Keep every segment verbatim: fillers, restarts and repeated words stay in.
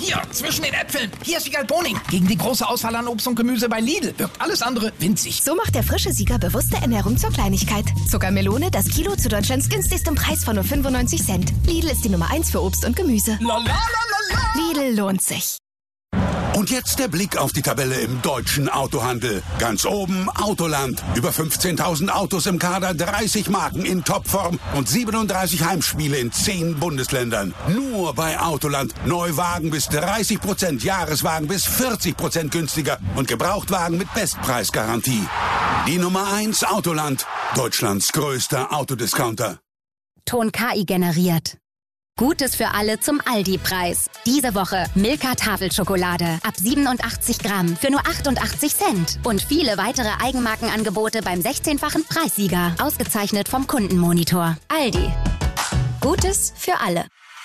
Hier, zwischen den Äpfeln. Hier ist Siegal Boning. Gegen die große Auswahl an Obst und Gemüse bei Lidl wirkt alles andere winzig. So macht der frische Sieger bewusste Ernährung zur Kleinigkeit. Zuckermelone, das Kilo zu Deutschlands günstigstem Preis von nur fünfundneunzig Cent. Lidl ist die Nummer eins für Obst und Gemüse. La, la, la, la, la. Lidl lohnt sich. Und jetzt der Blick auf die Tabelle im deutschen Autohandel. Ganz oben Autoland. Über fünfzehntausend Autos im Kader, dreißig Marken in Topform und siebenunddreißig Heimspiele in zehn Bundesländern. Nur bei Autoland. Neuwagen bis dreißig Prozent, Jahreswagen bis vierzig Prozent günstiger und Gebrauchtwagen mit Bestpreisgarantie. Die Nummer eins Autoland. Deutschlands größter Autodiscounter. Ton K I generiert. Gutes für alle zum Aldi-Preis. Diese Woche Milka Tafelschokolade ab siebenundachtzig Gramm für nur achtundachtzig Cent. Und viele weitere Eigenmarkenangebote beim sechzehnfachen Preissieger. Ausgezeichnet vom Kundenmonitor. Aldi. Gutes für alle.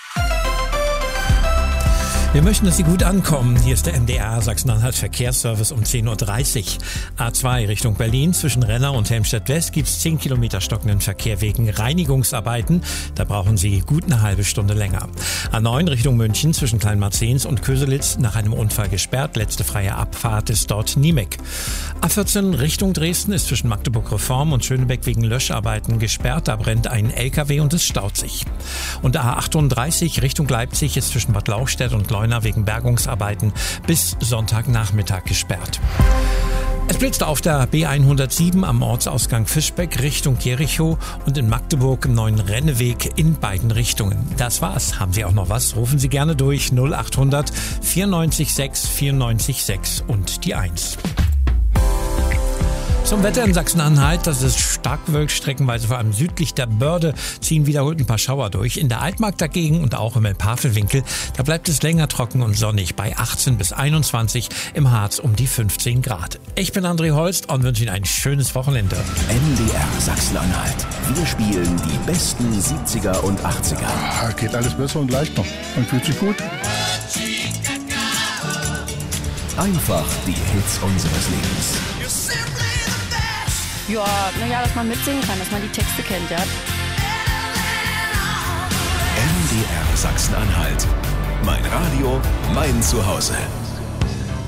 Wir möchten, dass Sie gut ankommen. Hier ist der M D R Sachsen-Anhalt Verkehrsservice um zehn Uhr dreißig. A zwei Richtung Berlin zwischen Renner und Helmstedt West gibt's zehn Kilometer stockenden Verkehr wegen Reinigungsarbeiten. Da brauchen Sie gut eine halbe Stunde länger. A neun Richtung München zwischen Kleinmarzens und Köselitz nach einem Unfall gesperrt. Letzte freie Abfahrt ist dort Niemek. A vierzehn Richtung Dresden ist zwischen Magdeburg Reform und Schönebeck wegen Löscharbeiten gesperrt. Da brennt ein L K W und es staut sich. Und A achtunddreißig Richtung Leipzig ist zwischen Bad Lauchstädt und Leuna wegen Bergungsarbeiten bis Sonntagnachmittag gesperrt. Es blitzt auf der B hundertsieben am Ortsausgang Fischbeck Richtung Jericho und in Magdeburg im neuen Renneweg in beiden Richtungen. Das war's. Haben Sie auch noch was? Rufen Sie gerne durch null achthundert vierundneunzig sechs vierundneunzig sechs und die eins. Zum Wetter in Sachsen-Anhalt, das ist stark bewölkt, streckenweise vor allem südlich der Börde ziehen wiederholt ein paar Schauer durch. In der Altmark dagegen und auch im Elbhavelwinkel, da bleibt es länger trocken und sonnig bei achtzehn bis einundzwanzig, im Harz um die fünfzehn Grad. Ich bin André Holst und wünsche Ihnen ein schönes Wochenende. M D R Sachsen-Anhalt. Wir spielen die besten siebziger und achtziger. Ah, geht alles besser und leichter. Man fühlt sich gut. Einfach die Hits unseres Lebens. Ja, naja, dass man mitsingen kann, dass man die Texte kennt, ja. M D R Sachsen-Anhalt. Mein Radio, mein Zuhause.